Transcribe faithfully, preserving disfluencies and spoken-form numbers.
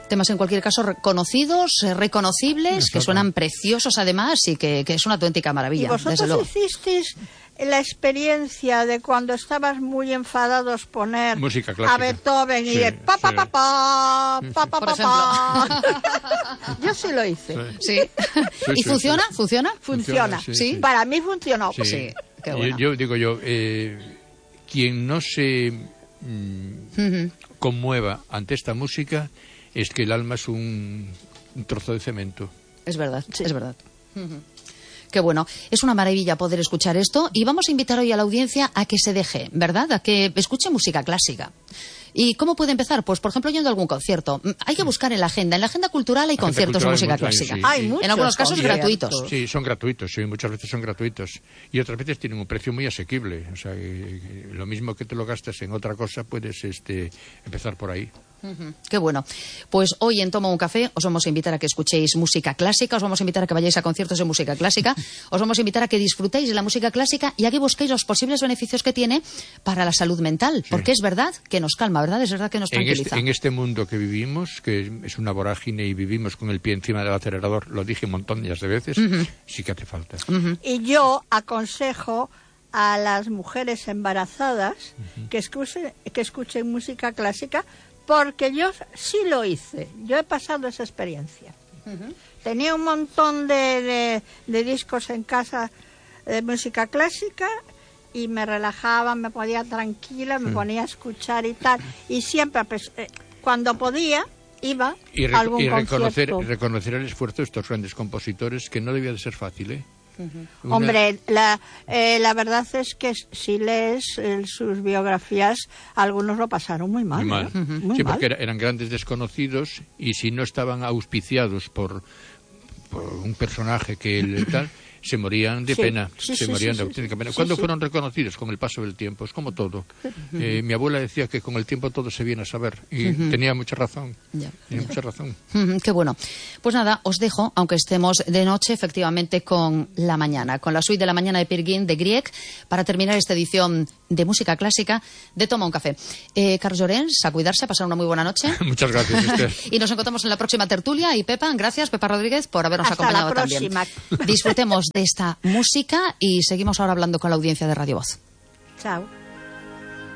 Temas en cualquier caso reconocidos, eh, reconocibles, Exacto. que suenan preciosos además y que, que es una auténtica maravilla. ¿Y vosotros desde luego. hicisteis la experiencia de cuando estabas muy enfadados poner música clásica a Beethoven sí, y de pa pa sí. pa pa pa pa pa pa? Yo sí lo hice. Sí. sí. ¿Y sí, funciona? Sí. ¿Funciona? Funciona. Sí. ¿Sí? Para mí funcionó. Sí. sí. Qué bueno. yo, yo digo yo, eh, quien no se mm, uh-huh. conmueva ante esta música es que el alma es un, un trozo de cemento. Es verdad, sí. es verdad. Uh-huh. Qué bueno, es una maravilla poder escuchar esto y vamos a invitar hoy a la audiencia a que se deje, ¿verdad? A que escuche música clásica. ¿Y cómo puede empezar? Pues, por ejemplo, yendo a algún concierto. Hay que buscar en la agenda. En la agenda cultural hay conciertos de música clásica. Sí, hay sí. muchos en algunos casos gratuitos. Sí, son gratuitos, sí, muchas veces son gratuitos. Y otras veces tienen un precio muy asequible. O sea, eh, lo mismo que te lo gastas en otra cosa, puedes este, empezar por ahí. Uh-huh. Qué bueno. Pues hoy en Toma un Café os vamos a invitar a que escuchéis música clásica, os vamos a invitar a que vayáis a conciertos de música clásica, os vamos a invitar a que disfrutéis de la música clásica y a que busquéis los posibles beneficios que tiene para la salud mental, sí. porque es verdad que nos calma, ¿verdad? Es verdad que nos tranquiliza. En este, en este mundo que vivimos, que es una vorágine y vivimos con el pie encima del acelerador, lo dije un montón de veces, uh-huh. sí que hace falta. Uh-huh. Y yo aconsejo a las mujeres embarazadas uh-huh. que escuchen, que escuchen música clásica, porque yo sí lo hice, yo he pasado esa experiencia. Uh-huh. Tenía un montón de, de, de discos en casa de música clásica y me relajaba, me ponía tranquila, me uh-huh. ponía a escuchar y tal. Y siempre, pues, eh, cuando podía, iba y a algún y reconocer, concierto. Y reconocer el esfuerzo de estos grandes compositores, que no debía de ser fácil, ¿eh? Uh-huh. Una... Hombre, la, eh, la verdad es que si lees eh, sus biografías, algunos lo pasaron muy mal. Muy mal. ¿eh? Uh-huh. Muy sí, mal. porque era, eran grandes desconocidos y si no estaban auspiciados por, por un personaje que el, tal, se morían de sí, pena. sí, se sí, morían sí, de auténtica sí, pena. sí, ¿Cuándo sí. fueron reconocidos? Con el paso del tiempo. Es como todo. Uh-huh. Eh, mi abuela decía que con el tiempo todo se viene a saber y uh-huh. tenía mucha razón. Yeah. Tenía mucha razón. Uh-huh. Qué bueno. Pues nada, os dejo, aunque estemos de noche, efectivamente, con la mañana, con la suite de la mañana de Peer Gynt de Grieg, para terminar esta edición de música clásica de Toma un Café. Eh, Carlos Llorens, a cuidarse, a pasar una muy buena noche. Muchas gracias, Esther. Y nos encontramos en la próxima tertulia. Y Pepa, gracias, Pepa Rodríguez, por habernos Hasta acompañado la próxima. también. Disfrutemos de esta música y seguimos ahora hablando con la audiencia de Radio Voz. Chao.